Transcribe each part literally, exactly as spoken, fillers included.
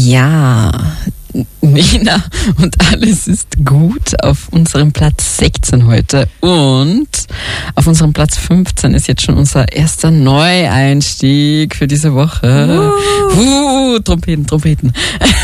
Ja, Nina und alles ist gut auf unserem Platz sechzehn heute. Und auf unserem Platz fünfzehn ist jetzt schon unser erster Neueinstieg für diese Woche. Uh, Trompeten, Trompeten.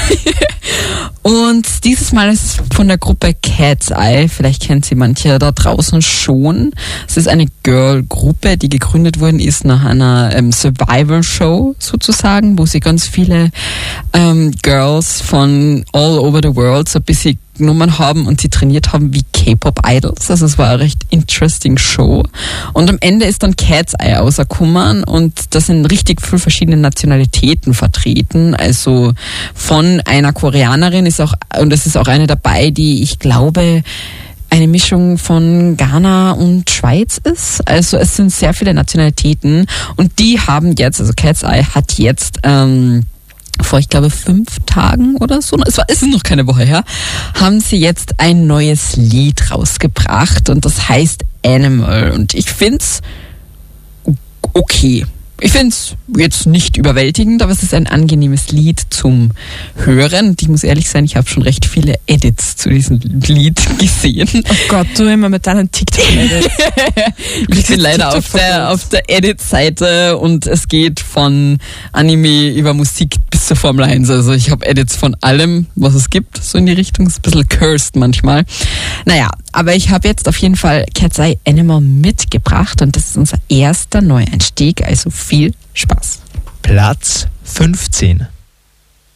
Und dieses Mal ist es von der Gruppe Cat's Eye. Vielleicht kennt sie manche da draußen schon. Es ist eine Girl-Gruppe, die gegründet worden ist nach einer ähm, Survival-Show sozusagen, wo sie ganz viele ähm, Girls von all over the world so ein bisschen genommen haben und sie trainiert haben wie K-Pop-Idols. Also es war eine recht interesting Show. Und am Ende ist dann Cat's Eye rausgekommen und da sind richtig viele verschiedene Nationalitäten vertreten. Also von einer Koreanerin ist auch, und es ist auch eine dabei, die ich glaube eine Mischung von Ghana und Schweiz ist. Also es sind sehr viele Nationalitäten und die haben jetzt, also Cat's Eye hat jetzt ähm, vor, ich glaube, fünf Tagen oder so, es war, es ist noch keine Woche her, haben sie jetzt ein neues Lied rausgebracht und das heißt Animal. Und ich find's okay. Ich find's jetzt nicht überwältigend, aber es ist ein angenehmes Lied zum Hören. Und ich muss ehrlich sein, ich habe schon recht viele Edits zu diesem Lied gesehen. Oh Gott, du immer mit deinen TikTok-Edits. Ich bin leider auf der, auf der Edit-Seite und es geht von Anime über Musik bis zur Formel eins. Also ich habe Edits von allem, was es gibt, so in die Richtung. Ist ein bisschen cursed manchmal. Naja, aber ich habe jetzt auf jeden Fall Cat's Eye Animal mitgebracht und das ist unser erster Neueinstieg. Also viel Spaß. Platz fünfzehn.